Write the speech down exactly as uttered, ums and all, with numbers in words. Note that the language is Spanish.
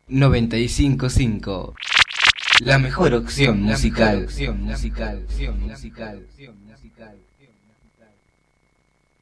noventa y cinco punto cinco. La mejor opción musical. La mejor opción musical. musical. musical. musical.